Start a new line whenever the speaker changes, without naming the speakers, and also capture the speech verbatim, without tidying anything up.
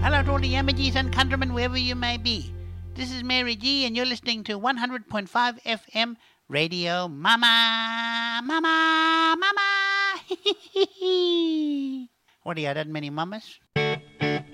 Hello to all the Yamagis and countrymen wherever you may be. This is Mary G and you're listening to one hundred point five F M Radio Mama. Mama, Mama. What are you, that many mamas?